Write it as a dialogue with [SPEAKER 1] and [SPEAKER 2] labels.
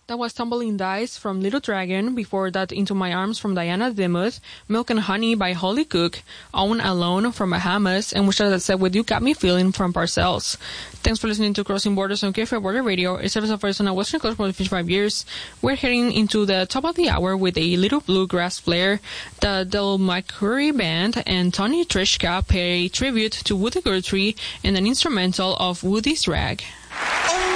[SPEAKER 1] That was Tumbling Dice from Little Dragon. Before that, Into My Arms from Diana Demuth, Milk and Honey by Holly Cook, Own Alone from Bahamas, and Wish That Said With You Got Me Feeling from Parcells. Thanks for listening to Crossing Borders on KFI Border Radio. It serves as first on a Western Coast for 55 years. We're heading into the top of the hour with a little bluegrass flair. The Del McCoury Band and Tony Trishka pay tribute to Woody Guthrie and an instrumental of Woody's Rag.